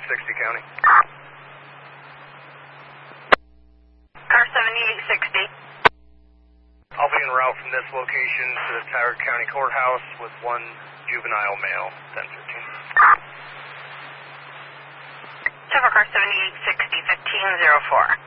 County. Car 7860. I'll be en route from this location to the Tioga County Courthouse with one juvenile male, 1013. Chevrolet car 7860, 1504.